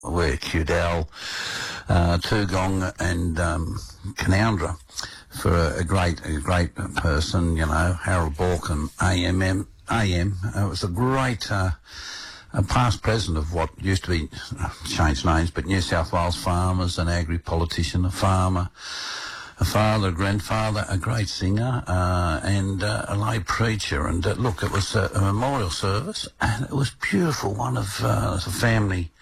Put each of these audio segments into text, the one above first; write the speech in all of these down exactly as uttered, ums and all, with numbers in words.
where Cudell, uh, Tugong and um, Canoundra for a, a great a great person, you know, Harold Bork and A M M. A M. Uh, it was a great uh, a past president of what used to be, uh, changed names, but New South Wales Farmers, an agri-politician, a farmer, a father, a grandfather, a great singer, uh, and uh, a lay preacher. And uh, look, it was a, a memorial service, and it was beautiful. One of uh, the family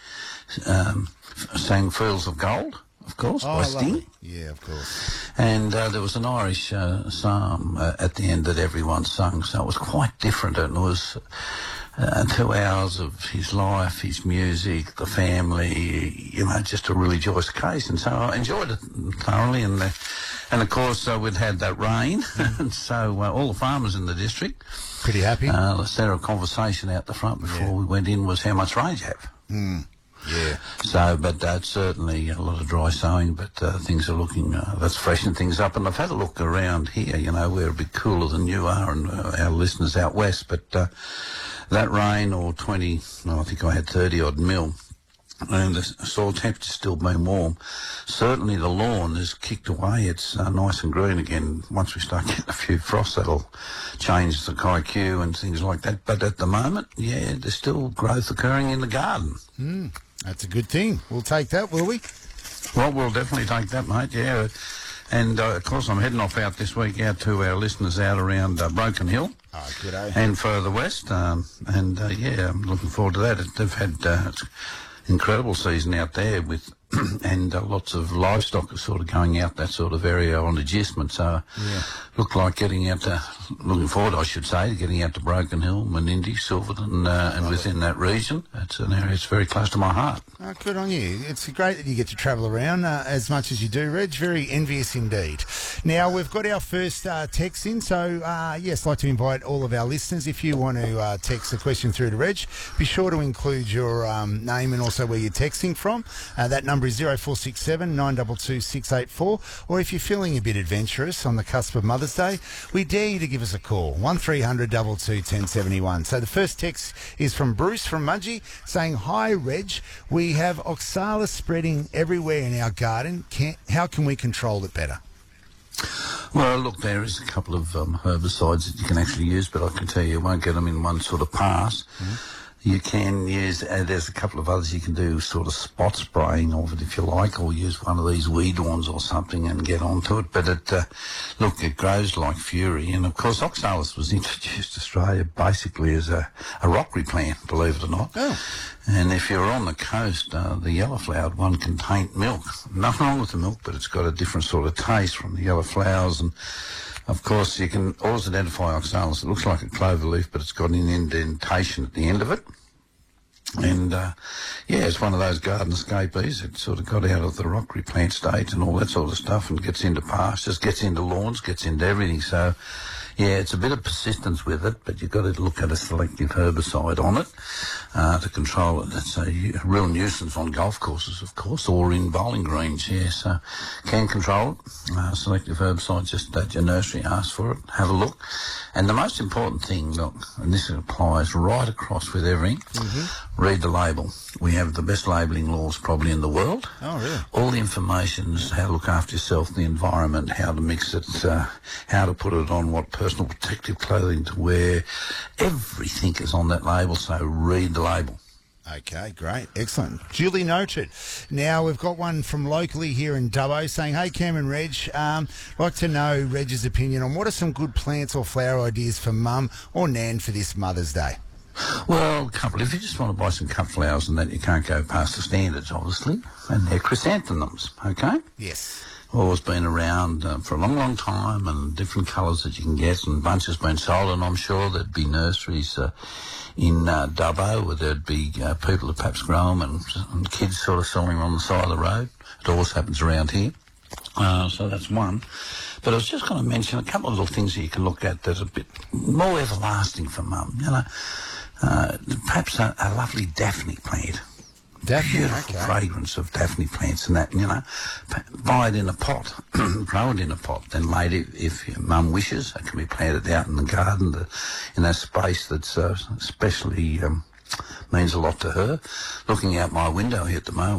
um, sang Fields of Gold, of course, oh, by Sting. Lovely. Yeah, of course. And uh, there was an Irish uh, psalm uh, at the end that everyone sung, so it was quite different. And it was uh, two hours of his life, his music, the family, you know, just a really joyous occasion. So I enjoyed it thoroughly. And, uh, and of course, uh, we'd had that rain, and so uh, all the farmers in the district... Pretty happy? Uh, the centre of conversation out the front before yeah. we went in was how much rain you have. Mm. Yeah. So, but uh, certainly a lot of dry sowing, but uh, things are looking, uh, that's freshening things up. And I've had a look around here, you know, we're a bit cooler than you are and uh, our listeners out west, but uh, that rain or twenty, no, I think I had thirty odd mil, and the soil temperature's still been warm. Certainly the lawn is kicked away. It's uh, nice and green again. Once we start getting a few frosts, that'll change the I Q and things like that. But at the moment, yeah, there's still growth occurring in the garden. Mm. That's a good thing. We'll take that, will we? Well, we'll definitely take that, mate, yeah. And, uh, of course, I'm heading off out this week out to our listeners out around uh, Broken Hill. Oh, good, eh? And further west. Um, and, uh, yeah, I'm looking forward to that. They've had uh, incredible season out there with... and uh, lots of livestock are sort of going out that sort of area on adjustment. So yeah. look like getting out to, looking forward, I should say, getting out to Broken Hill, Menindee, Silverton, uh, and within that region. It's an area that's very close to my heart. Oh, good on you. It's great that you get to travel around uh, as much as you do, Reg. Very envious indeed. Now, we've got our first uh, text in, so uh, yes, I'd like to invite all of our listeners, if you want to uh, text a question through to Reg, be sure to include your um, name and also where you're texting from. Uh, that number is zero four six seven nine two two six eight four, or if you're feeling a bit adventurous on the cusp of Mother's Day, we dare you to give us a call, one three hundred two two one zero seven one. So the first text is from Bruce from Mudgee saying, "Hi Reg, we have oxalis spreading everywhere in our garden. Can, how can we control it better?" Well, look, there is a couple of um, herbicides that you can actually use, but I can tell you, you won't get them in one sort of pass. Mm-hmm. You can use, uh, there's a couple of others you can do, sort of spot spraying of it if you like, or use one of these weed ones or something and get onto it. But it, uh, look, it grows like fury. And of course, oxalis was introduced to Australia basically as a, a rockery plant, believe it or not. Oh. And if you're on the coast, uh, the yellow flowered one can taint milk. Nothing wrong with the milk, but it's got a different sort of taste from the yellow flowers. And of course, you can always identify oxalis. It looks like a clover leaf, but it's got an indentation at the end of it. And, uh, yeah, it's one of those garden escapees. It sort of got out of the rockery plant state and all that sort of stuff and gets into pastures, gets into lawns, gets into everything. So, yeah, it's a bit of persistence with it, but you've got to look at a selective herbicide on it uh, to control it. It's a, a real nuisance on golf courses, of course, or in bowling greens, yeah. So can control it. Uh, selective herbicide, just at your nursery, ask for it, have a look. And the most important thing, look, and this applies right across with everything, mm-hmm. read the label. We have the best labelling laws probably in the world. Oh, really? All the information is how to look after yourself, the environment, how to mix it, uh, how to put it on, what personal protective clothing to wear. Everything is on that label, so read the label. Okay, great. Excellent. Duly noted. Now, we've got one from locally here in Dubbo saying, "Hey, Cam and Reg, um, I'd like to know Reg's opinion on what are some good plants or flower ideas for Mum or Nan for this Mother's Day?" Well, a couple. If you just want to buy some cut flowers and that, you can't go past the standards, obviously. And they're chrysanthemums, okay? Yes. Always been around uh, for a long, long time, and different colours that you can get, and bunches been sold, and I'm sure there'd be nurseries uh, in uh, Dubbo where there'd be uh, people that perhaps grow them and, and kids sort of selling them on the side of the road. It always happens around here. Uh, so that's one. But I was just going to mention a couple of little things that you can look at that are a bit more everlasting for Mum. You know, uh, perhaps a, a lovely Daphne plant. Daphne, Beautiful okay. fragrance of Daphne plants and that, you know. Buy it in a pot, grow it in a pot. Then later, if your mum wishes, it can be planted out in the garden, the, in a space that's uh, especially um, means a lot to her. Looking out my window here at the moment,